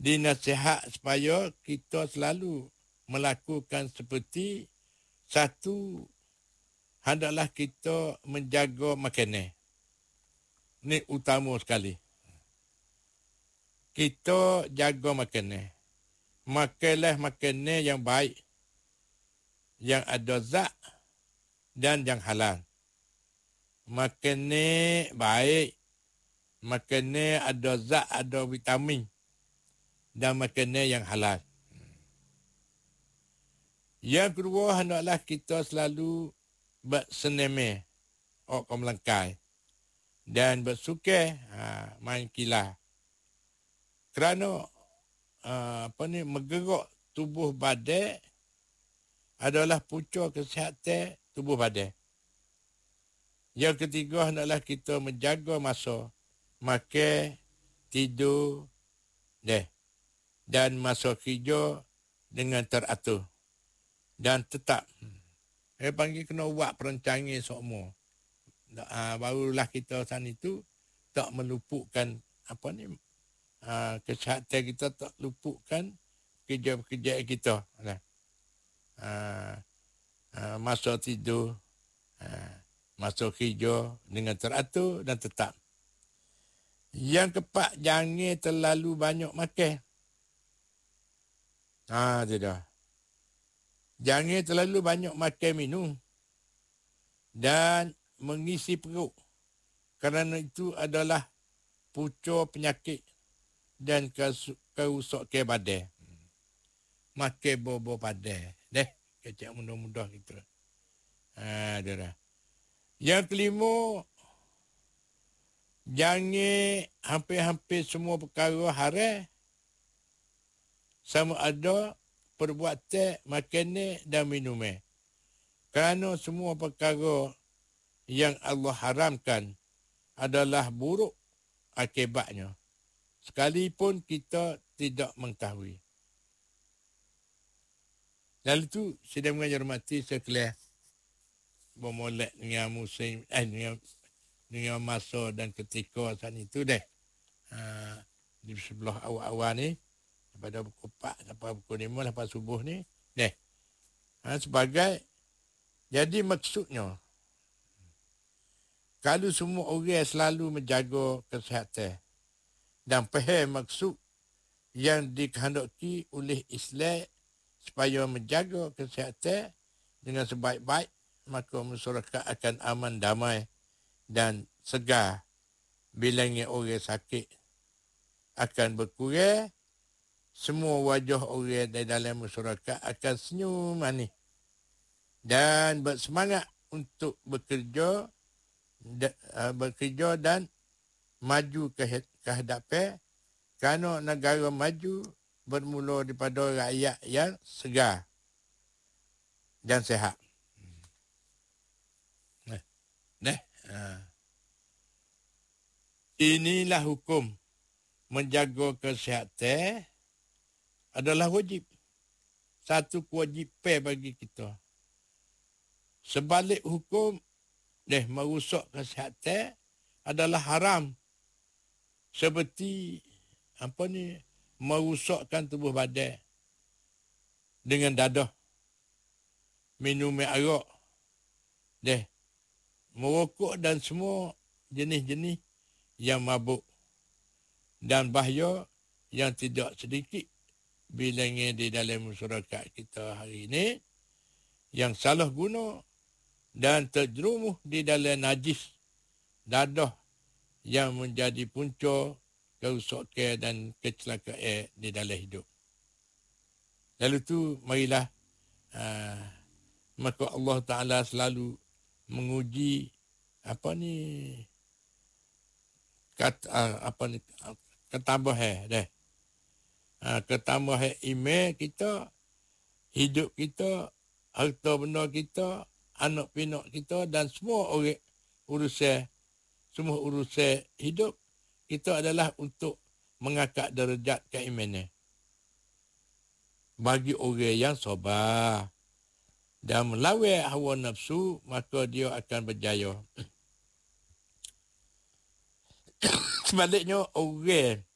dinasihat supaya kita selalu melakukan seperti satu, hendaklah kita menjaga makanan. Ini utama sekali. Kita jaga makanan. Makanlah makanan yang baik, yang ada zat dan yang halal. Makanan baik, makanan ada zat, ada vitamin, dan makanan yang halal. Yang kedua, hendaklah kita selalu bersenam, melangkai dan bersuka main kilas. Kerana menggerak tubuh badan adalah punca kesihatan tubuh badan. Yang ketiga, hendaklah kita menjaga masa makan, tidur, dan masa kerja dengan teratur. Dan tetap, saya panggil kena buat perancangan semua. Barulah kita sana itu tak meluputkan kesihatan kita, tak luputkan kerja-kerja kita. Masa tidur, masa kerja dengan teratur dan tetap. Yang keempat, jangan terlalu banyak makan. Tidak. Jangan terlalu banyak makan minum dan mengisi perut. Kerana itu adalah punca penyakit dan kerusakan badan. Makan bobo badan. Kecak mudah-mudah kita. Yang kelima, jangan hampir-hampir semua perkara haram. Sama ada perbuatan makanan dan minuman. Kerana semua perkara yang Allah haramkan adalah buruk akibatnya. Sekalipun kita tidak mengetahui. Lalu itu, sedang menghormati sekalian, bermulai dengan musim, dengan masa dan ketika saat itu di sebelah awal-awal ni, pada pukul 4 sampai pukul 5 lepas subuh ni, sebagai, jadi maksudnya, kalau semua orang selalu menjaga kesihatan dan faham maksud yang dikehendaki oleh Islam supaya menjaga kesihatan dengan sebaik-baik, maka masyarakat akan aman, damai dan segar. Bilangnya orang sakit akan berkurang, semua wajah orang di dalam masyarakat akan senyum manis dan bersemangat untuk bekerja dan maju ke hadapan, kerana negara maju bermula daripada rakyat yang segar dan sehat. Inilah hukum menjaga kesihatan adalah wajib. Satu kewajipan bagi kita. Sebalik hukum merusak kesihatan adalah haram. Seperti merusakkan tubuh badan dengan dadah, minum arak, merokok dan semua jenis-jenis yang mabuk dan bahaya yang tidak sedikit bilangnya di dalam masyarakat kita hari ini yang salah guna dan terjerumus di dalam najis dadah yang menjadi punca kerusakan dan kecelakaan di dalam hidup. Lalu tu marilah maka Allah Ta'ala selalu menguji ketambahan ketambahan iman kita, hidup kita, harta benda kita, anak pinak kita dan semua orang semua urusan hidup kita adalah untuk mengangkat darjat keimanan bagi orang yang sabar dan melawan hawa nafsu, maka dia akan berjaya. Sebaliknya, orang